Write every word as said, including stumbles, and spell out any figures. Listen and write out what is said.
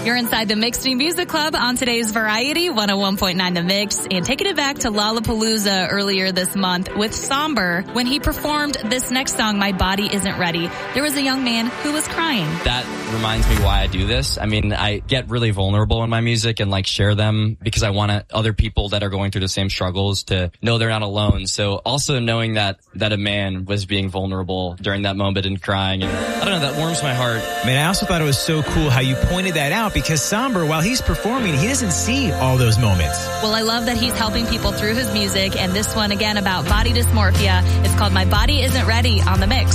You're inside the Mixed New Music Club on today's Variety one oh one point nine The Mix, and taking it back to Lollapalooza earlier this month with Somber. When he performed this next song, My Body Isn't Ready, there was a young man who was crying. That reminds me why I do this. I mean, I get really vulnerable in my music and like share them because I want other people that are going through the same struggles to know they're not alone. So also knowing that that a man was being vulnerable during that moment and crying, and I don't know, that warms my heart. Man, I also thought it was so cool how you pointed that out, because Somber, while he's performing, he doesn't see all those moments. Well, I love that he's helping people through his music, and this one again about body dysmorphia. It's called My Body Isn't Ready on The Mix.